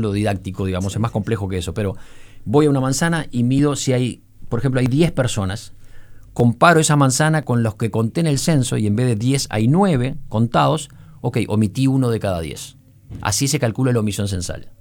título didáctico, digamos, es más complejo que eso, pero voy a una manzana y mido si hay, por ejemplo, hay 10 personas, comparo esa manzana con los que conté en el censo y en vez de 10 hay 9 contados, ok, omití uno de cada 10. Así se calcula la omisión censal.